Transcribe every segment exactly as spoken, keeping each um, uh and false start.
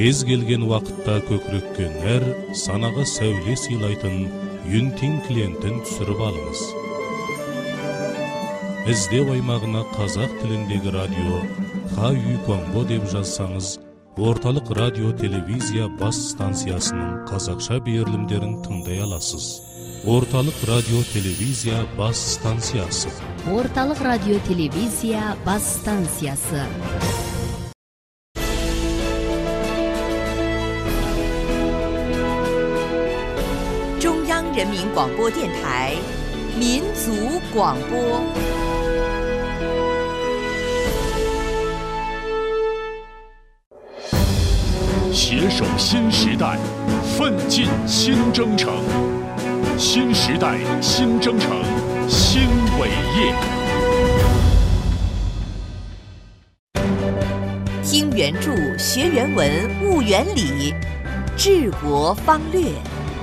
Kez kelgen waqtda kökrekken er sanaga säwle sylaýtyn ýüntiň klientin түсürip alыңыз. Izdew aýmagyna kazak tilindegi radio H Y Kongo dep жазсаңыз, Ortalyk radio televiziya bas stansiýasynyň kazakça beýerlimlerini tynday alasys. Ortalyk radio televiziya bas stansiýasy. Ortalyk radio televiziya bas stansiýasy. 中央人民广播电台民族广播。 携手新时代，奋进新征程。新时代新征程，新伟业。 听原著，学原文，悟原理，治国方略。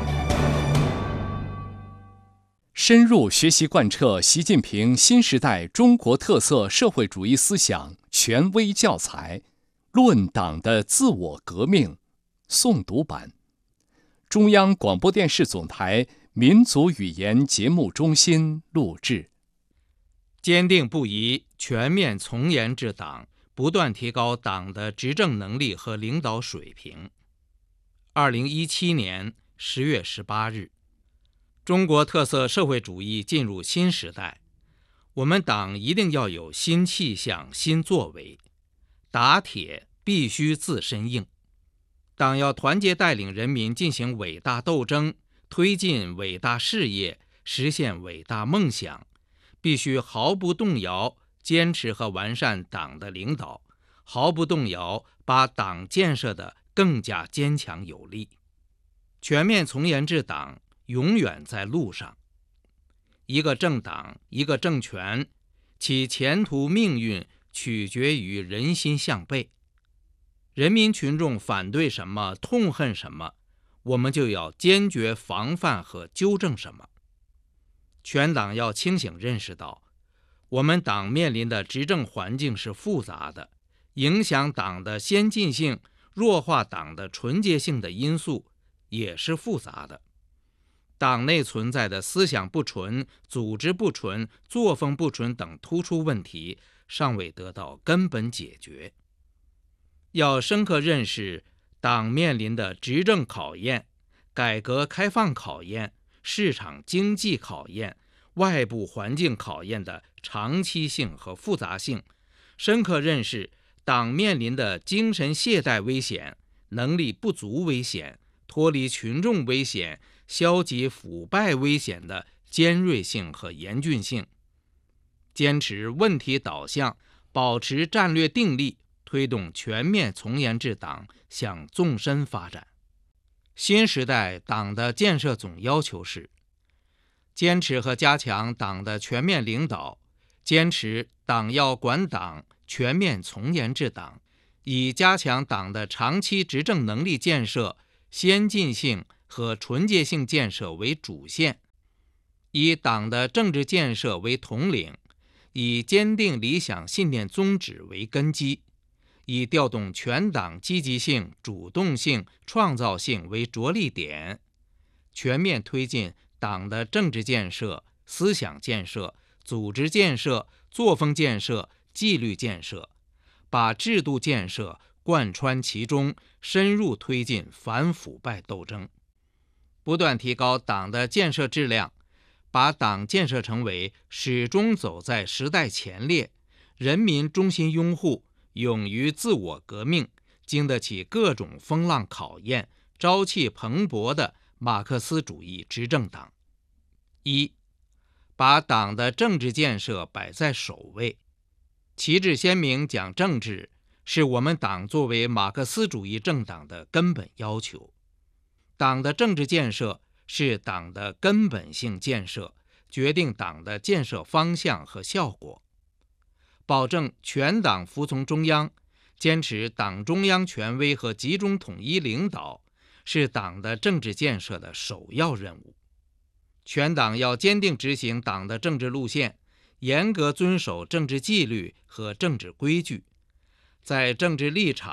深入学习贯彻习近平新时代中国特色社会主义思想权威教材《论党的自我革命》诵读版，中央广播电视总台民族语言节目中心录制。 坚定不移、全面从严治党，不断提高党的执政能力和领导水平。二零一七年十月十八日，中国特色社会主义进入新时代，我们党一定要有新气象、新作为，打铁必须自身硬。党要团结带领人民进行伟大斗争，推进伟大事业，实现伟大梦想，必须毫不动摇坚持和完善党的领导，毫不动摇把党建设得更加坚强有力。全面从严治党永远在路上。一个政党，一个政权，其前途命运取决于人心向背。人民群众反对什么，痛恨什么，我们就要坚决防范和纠正什么。全党要清醒认识到，我们党面临的执政环境是复杂的，影响党的先进性、弱化党的纯洁性的因素也是复杂的。党内存在的思想不纯、组织不纯、作风不纯等突出问题尚未得到根本解决。要深刻认识党面临的执政考验、改革开放考验、市场经济考验、外部环境考验的长期性和复杂性，深刻认识党面临的精神懈怠危险、能力不足危险、脱离群众危险、消极腐败危险的尖锐性和严峻性，坚持问题导向，保持战略定力，推动全面从严治党向纵深发展。新时代党的建设总要求是：坚持和加强党的全面领导，坚持党要管党，全面从严治党，以加强党的长期执政能力建设、先进性和纯洁性建设为主线，以党的政治建设为统领，以坚定理想信念宗旨为根基，以调动全党积极性、主动性、创造性为着力点，全面推进党的政治建设、思想建设、组织建设、作风建设、纪律建设，把制度建设贯穿其中，深入推进反腐败斗争，不断提高党的建设质量，把党建设成为始终走在时代前列、人民中心拥护、勇于自我革命、经得起各种风浪考验、朝气蓬勃的马克思主义执政党。一、把党的政治建设摆在首位，旗帜鲜明讲政治，是我们党作为马克思主义政党的根本要求。党的政治建设是党的根本性建设，决定党的建设方向和效果。保证全党服从中央，坚持党中央权威和集中统一领导，是党的政治建设的首要任务。全党要坚定执行党的政治路线，严格遵守政治纪律和政治规矩，在政治立场、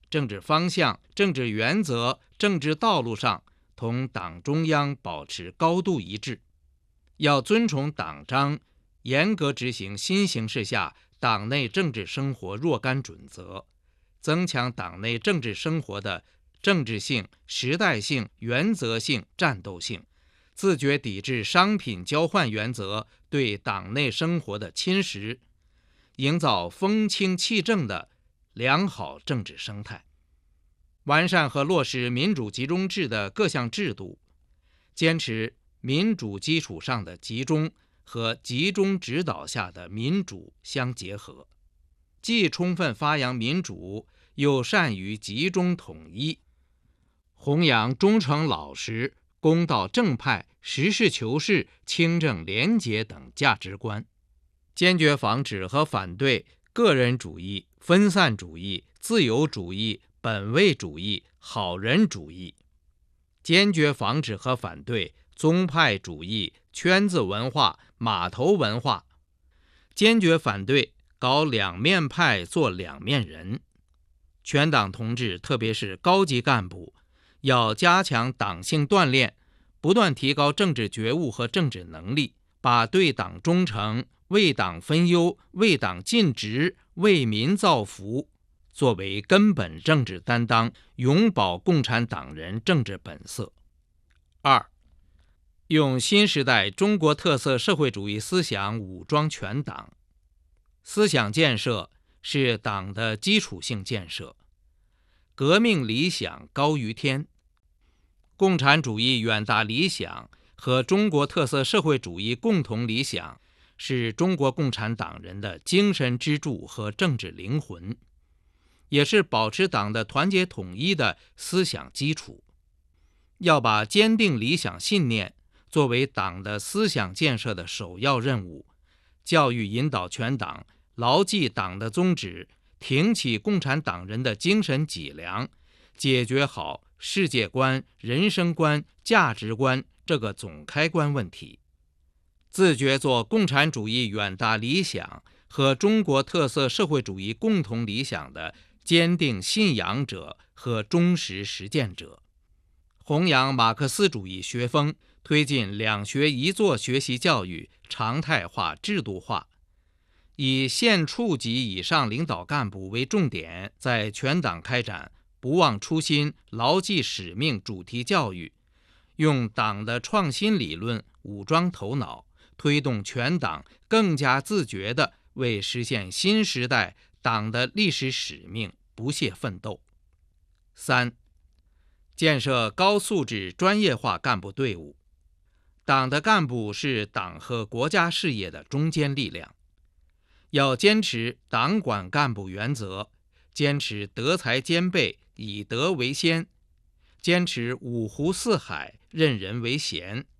政治方向、政治原则、政治道路上同党中央保持高度一致，要遵从党章，严格执行新形势下党内政治生活若干准则，增强党内政治生活的政治性、时代性、原则性、战斗性，自觉抵制商品交换原则对党内生活的侵蚀，营造风清气正的良好政治生态，完善和落实民主集中制的各项制度，坚持民主基础上的集中和集中指导下的民主相结合，既充分发扬民主，又善于集中统一，弘扬忠诚老实、公道正派、实事求是、清正廉洁等价值观，坚决防止和反对个人主义、分散主义、自由主义、本位主义、好人主义，坚决防止和反对宗派主义、圈子文化、码头文化，坚决反对搞两面派做两面人。全党同志，特别是高级干部，要加强党性锻炼，不断提高政治觉悟和政治能力，把对党忠诚、为党分忧、为党尽职、为民造福作为根本政治担当，永葆共产党人政治本色。二，用新时代中国特色社会主义思想武装全党。思想建设是党的基础性建设，革命理想高于天，共产主义远大理想和中国特色社会主义共同理想是中国共产党人的精神支柱和政治灵魂，也是保持党的团结统一的思想基础。要把坚定理想信念作为党的思想建设的首要任务，教育引导全党牢记党的宗旨，挺起共产党人的精神脊梁，解决好世界观、人生观、价值观这个总开关问题，自觉做共产主义远大理想和中国特色社会主义共同理想的坚定信仰者和忠实实践者，弘扬马克思主义学风，推进两学一做学习教育常态化制度化，以县处级以上领导干部为重点，在全党开展不忘初心、牢记使命主题教育，用党的创新理论武装头脑，推动全党更加自觉地为实现新时代党的历史使命不懈奋斗。三，建设高素质专业化干部队伍。党的干部是党和国家事业的中坚力量，要坚持党管干部原则，坚持德才兼备、以德为先，坚持五湖四海、任人为贤，